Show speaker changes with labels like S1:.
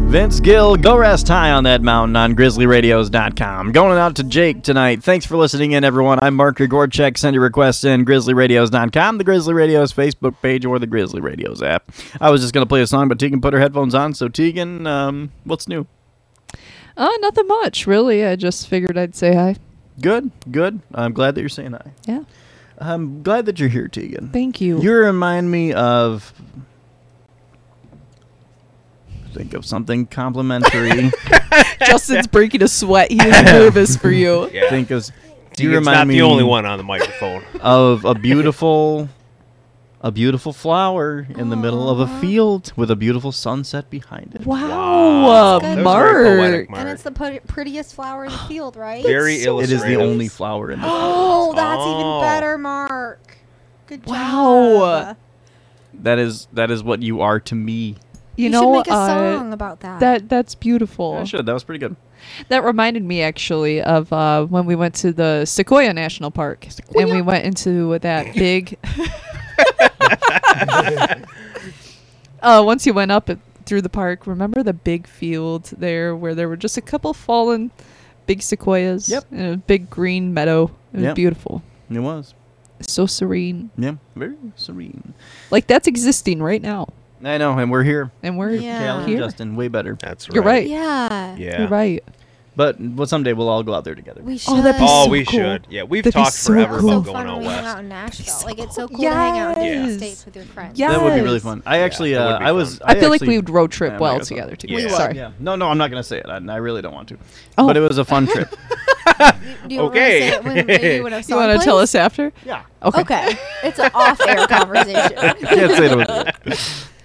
S1: Vince Gill, go rest high on that mountain on GrizzlyRadios.com. Going out to Jake tonight. Thanks for listening in, everyone. I'm Mark Grigorchek. Send your requests in GrizzlyRadios.com, the Grizzly Radios Facebook page, or the Grizzly Radios app. I was just going to play a song, but Tegan put her headphones on. So, Tegan, what's new?
S2: Nothing much, really. I just figured I'd say hi.
S1: Good. I'm glad that you're saying hi.
S2: Yeah.
S1: I'm glad that you're here, Tegan.
S2: Thank you.
S1: You remind me of... Think of something complimentary.
S2: Justin's breaking a sweat. He is nervous for you.
S3: Yeah.
S1: Think of...
S3: You're not the only one on the microphone.
S1: Of a beautiful flower in the middle of a field with a beautiful sunset behind it.
S2: Wow,
S4: That was
S2: Mark.
S3: very poetic, Mark.
S4: And it's the prettiest flower in the field, right?
S3: Very
S2: so
S1: It is the
S3: illustrative.
S1: only flower in the field.
S4: Oh, that's
S3: Oh.
S4: even better, Mark. Good
S2: Wow.
S4: job.
S1: That is what you are to me.
S4: You
S2: know,
S4: should make a song about that.
S2: That's beautiful.
S1: I should. That was pretty good.
S2: That reminded me actually of when we went to the Sequoia National Park, and we went into that big. Once you went up through the park, remember the big field there where there were just a couple fallen big sequoias?
S1: Yep.
S2: And a big green meadow. It was
S1: Yep.
S2: beautiful.
S1: It was.
S2: So serene.
S1: Yeah, very serene.
S2: Like that's existing right now.
S1: I know, and we're here.
S2: And we're
S4: Yeah.
S1: Kayla and
S2: here.
S1: Justin, way better.
S3: That's right.
S2: You're right.
S4: Yeah.
S3: Yeah.
S2: You're right.
S1: But someday we'll all go out there together.
S4: We should.
S2: Oh, that'd be
S3: Oh,
S2: so
S3: we
S2: cool.
S3: should. Yeah, we've
S2: That'd be
S3: talked
S2: so
S3: forever
S2: cool.
S3: about
S4: so
S3: going
S4: fun
S3: out
S4: when we hang
S3: west.
S4: out in Nashville.
S2: so
S4: Like it's so
S2: cool.
S4: cool to hang out in
S2: Yes.
S4: different states with your friends.
S2: Yeah.
S1: That would be really
S2: Yes.
S1: fun. I actually,
S3: that would be
S1: I was.
S3: fun.
S2: I feel like
S1: actually-
S2: we would road trip
S1: Yeah,
S2: well
S1: I guess
S2: together
S1: so.
S2: too.
S3: We would.
S2: Sorry.
S1: Yeah. No, I'm not gonna say it. I really don't want to.
S2: Oh.
S1: But it was a fun trip.
S4: Do you
S3: Okay.
S4: want to say it when maybe when a
S2: You
S4: song
S2: want to
S4: plays?
S2: tell us after?
S1: Yeah.
S2: Okay.
S4: Okay. It's an off-air conversation.
S1: Can't say it.